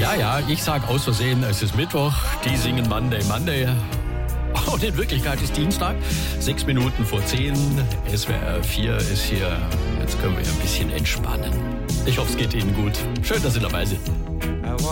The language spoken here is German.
Ja, ich sag aus Versehen, es ist Mittwoch, die singen Monday, Monday. Und in Wirklichkeit ist Dienstag, 6 Minuten vor 10, SWR 4 ist hier. Jetzt können wir ein bisschen entspannen. Ich hoffe, es geht Ihnen gut. Schön, dass Sie dabei sind.